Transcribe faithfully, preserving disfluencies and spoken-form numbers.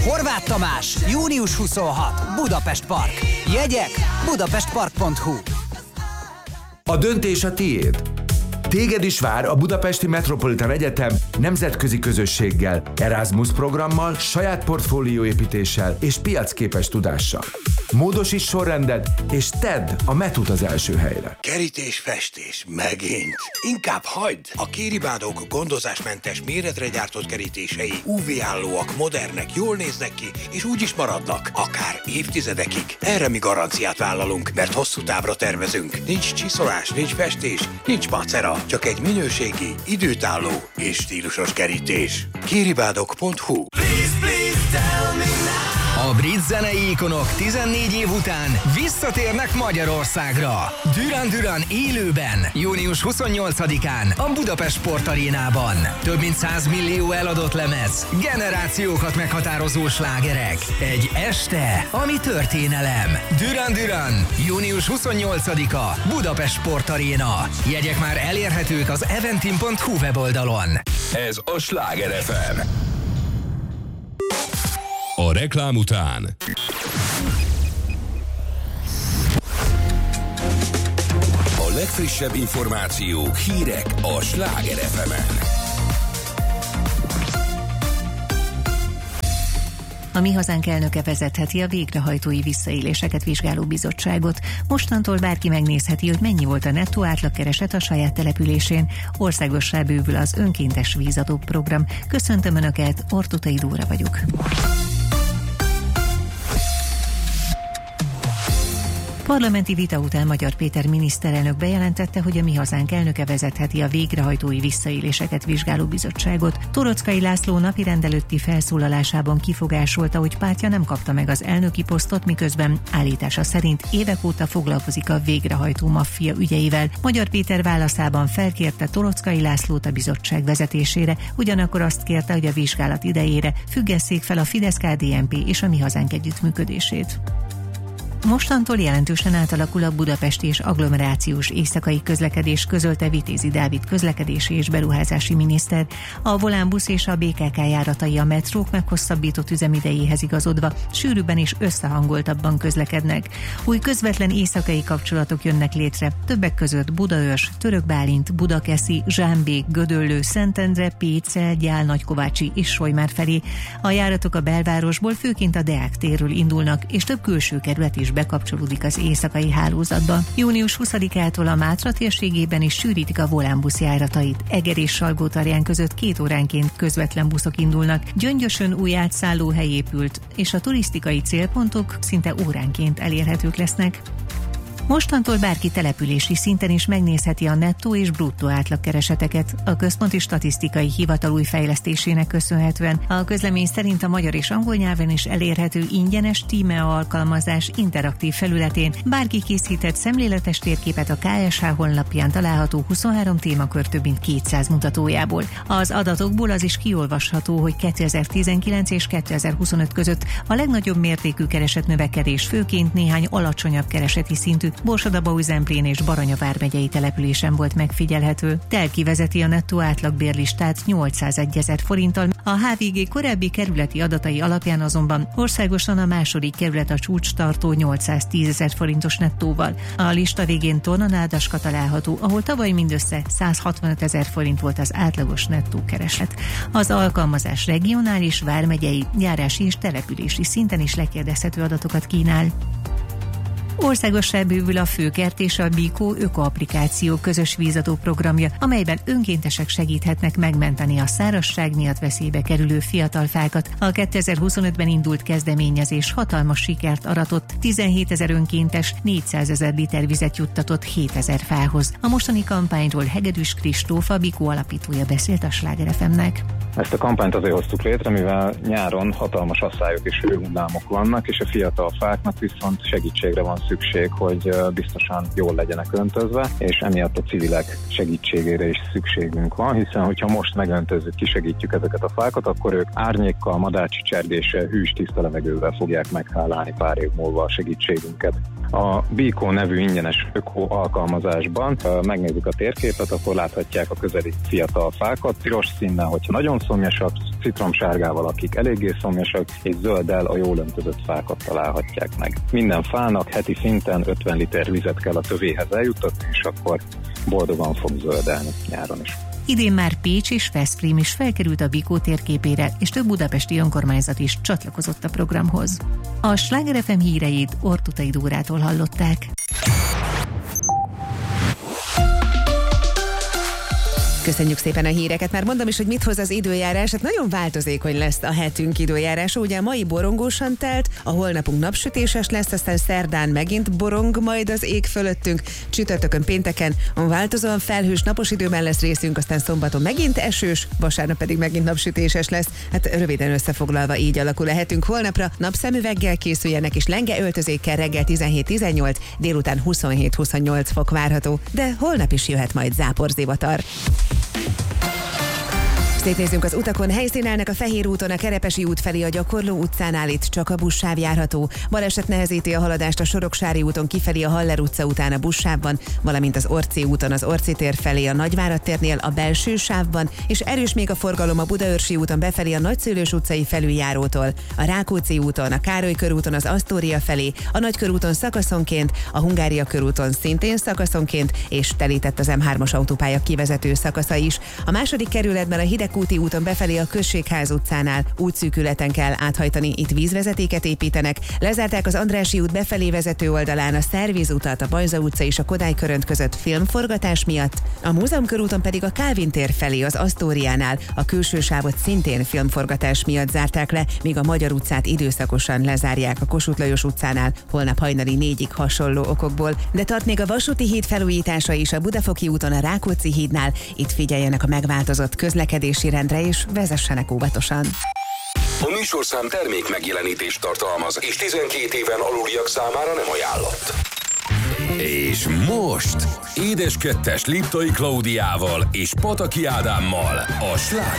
Horváth Tamás, június huszonhatodika, Budapest Park. Jegyek budapestpark pont hu. A döntés a tiéd. Téged is vár a Budapesti Metropolitan Egyetem nemzetközi közösséggel, Erasmus programmal, saját portfólióépítéssel és piacképes tudással. Módosíts sorrended, és tedd a metut az első helyre. Kerítés, festés, megint. Inkább hagyd! A Kéribádók gondozásmentes, méretre gyártott kerítései ú vé-állóak, modernek, jól néznek ki, és úgy is maradnak, akár évtizedekig. Erre mi garanciát vállalunk, mert hosszú távra tervezünk. Nincs csiszolás, nincs festés, nincs macera, csak egy minőségi, időtálló és stílusos kerítés. Kéribádok pont hu. Please, please tell me now. A brit zenei ikonok tizennégy év után visszatérnek Magyarországra. Duran Duran élőben, június huszonnyolcadikán a Budapest Sport Arénában. Több mint száz millió eladott lemez, generációkat meghatározó slágerek. Egy este, ami történelem. Duran Duran, június huszonnyolcadika, Budapest Sport Aréna. Jegyek már elérhetők az eventim pont hu weboldalon. Ez a Sláger ef em. A reklám után a legfrissebb információk, hírek a Sláger ef emen. A Mi Hazánk elnöke vezetheti a végrehajtói visszaéléseket vizsgáló bizottságot. Mostantól bárki megnézheti, hogy mennyi volt a nettó átlagkereset a saját településén. Országossá bővül az önkéntes vízadó program. Köszöntöm Önöket, Ortutai Dóra vagyok. Parlamenti vita után Magyar Péter miniszterelnök bejelentette, hogy a Mi Hazánk elnöke vezetheti a végrehajtói visszaéléseket vizsgáló bizottságot. Toroczkai László napirend előtti felszólalásában kifogásolta, hogy pártja nem kapta meg az elnöki posztot, miközben állítása szerint évek óta foglalkozik a végrehajtó maffia ügyeivel. Magyar Péter válaszában felkérte Toroczkai Lászlót a bizottság vezetésére, ugyanakkor azt kérte, hogy a vizsgálat idejére függesszék fel a Fidesz-ká dé en pé és a Mi Hazánk együttműködését. Mostantól jelentősen átalakul a budapesti és agglomerációs éjszakai közlekedés, közölte Vitézi Dávid közlekedési és beruházási miniszter. A Volánbusz és a bé ká ká járatai a metrók meghosszabbított üzemidejéhez igazodva sűrűbben és összehangoltabban közlekednek. Új közvetlen éjszakai kapcsolatok jönnek létre, többek között Budaörs, Törökbálint, Budakeszi, Zsámbék, Gödöllő, Szentendre, Pécel, Gyál, Nagykovácsi és Solymár felé. A járatok a belvárosból, főként a Deák térről indulnak, és több külső kerület is bekapcsolódik az éjszakai hálózatba. június huszadikától a Mátra térségében is sűrítik a Volánbusz járatait. Eger és Salgótarján között két óránként közvetlen buszok indulnak. Gyöngyösön új átszállóhely épült, és a turisztikai célpontok szinte óránként elérhetők lesznek. Mostantól bárki települési szinten is megnézheti a nettó és bruttó átlagkereseteket. A Központi Statisztikai Hivatal új fejlesztésének köszönhetően a közlemény szerint a magyar és angol nyelven is elérhető ingyenes Tímea alkalmazás interaktív felületén bárki készített szemléletes térképet a ká es há honlapján található huszonhárom témakör több mint kétszáz mutatójából. Az adatokból az is kiolvasható, hogy kétezer-tizenkilenc és kétezer-huszonöt között a legnagyobb mértékű keresetnövekedés főként néhány alacsonyabb kereseti szintű Borsod-Abaúj-Zemplén és Baranya vármegyei településen volt megfigyelhető. Telki vezeti a nettó átlagbérlistát nyolcszázegyezer forinttal, a há vé gé korábbi kerületi adatai alapján azonban országosan a második kerület a csúcstartó nyolcszáztízezer forintos nettóval. A lista végén Tornanádaska található, ahol tavaly mindössze százhatvanötezer forint volt az átlagos nettó kereslet. Az alkalmazás regionális, vármegyei, járási és települési szinten is lekérdezhető adatokat kínál. Országossá bővül a Főkert és a Bikó ökoapplikáció közös vízadó programja, amelyben önkéntesek segíthetnek megmenteni a szárazság miatt veszélybe kerülő fiatal fákat. A kétezer-huszonötben indult kezdeményezés hatalmas sikert aratott, tizenhétezer önkéntes négyszázezer liter vizet juttatott hétezer fához. A mostani kampányról Hegedűs Kristóf, a Bikó alapítója beszélt a Sláger ef emnek. Ezt a kampányt azért hoztuk létre, mivel nyáron hatalmas asszályok és hőhullámok vannak, és a fiatal fáknak viszont segítségre van szükség, hogy biztosan jól legyenek öntözve, és emiatt a civilek segítségére is szükségünk van, hiszen hogyha most megöntözzük, kisegítjük ezeket a fákat, akkor ők árnyékkal, madárcsicsergéssel, hűs, tiszta levegővel fogják meghálálni pár év múlva a segítségünket. A Bikó nevű ingyenes öko alkalmazásban megnézzük a térképet, akkor láthatják a közeli fiatal fákat. Piros színnel, hogyha nagyon szomjasabb citromsárgával, akik eléggé szomjasak, és zölddel a jól öntözött fákat találhatják meg. Minden fának heti szinten ötven liter vizet kell a tövéhez eljuttatni, és akkor boldogan fog zöldelni nyáron is. Idén már Pécs és Veszprém is felkerült a Bikó térképére, és több budapesti önkormányzat is csatlakozott a programhoz. A Sláger ef em híreit Ortutai Dórától hallották. Köszönjük szépen a híreket. Már mondom is, hogy mit hoz az időjárás. Hát nagyon változékony lesz a hetünk időjárása. Ugye a mai borongósan telt, a holnapunk napsütéses lesz, aztán szerdán megint borong majd az ég fölöttünk, csütörtökön, pénteken változóan felhős napos időben lesz részünk, aztán szombaton megint esős, vasárnap pedig megint napsütéses lesz. Hát röviden összefoglalva így alakul a hetünk. Holnapra napszemüveggel készüljenek, és lenge öltözékkel reggel tizenhét-tizennyolc, délután huszonhét-huszonnyolc fok várható, de holnap is jöhet majd záporzivatar. Szétnézzünk az utakon, helyszínelnek a Fehér úton, a Kerepesi út felé a Gyakorló utcánál, itt csak a buszsáv járható. Baleset nehezíti a haladást a Soroksári úton kifelé a Haller utca után a buszsávban, valamint az Orci úton az Orci tér felé a Nagyvárad térnél a belső sávban, és erős még a forgalom a Budaörsi úton befelé a Nagyszőlős utcai felüljárótól, a Rákóczi úton, a Károly körúton az Asztória felé, a Nagykörúton szakaszonként, a Hungária körúton szintén szakaszonként, és telített az em hármas autópálya kivezető szakasza is. A második kerületben a Hidegkúti úton befelé a Községház utcánál útszűkületen kell áthajtani, itt vízvezetéket építenek, lezárták az Andrássy út befelé vezető oldalán a Szervízutat, a Bajza utca és a Kodály körönt között filmforgatás miatt, a Múzeum körúton pedig a Kálvin tér felé az Asztóriánál a külső sávot szintén filmforgatás miatt zárták le, míg a Magyar utcát időszakosan lezárják a Kossuth Lajos utcánál holnap hajnali négyig hasonló okokból, de tart még a vasúti híd felújítása is a Budafoki úton a Rákóczi hídnál, itt figyeljenek a megváltozott közlekedési rendre és vezessenek óvatosan. A műsorszám termék megjelenítést tartalmaz, és tizenkét éven aluliak számára nem ajánlott. És most Édes Kettes Liptai Klaudiával és Pataki Ádámmal a Sláger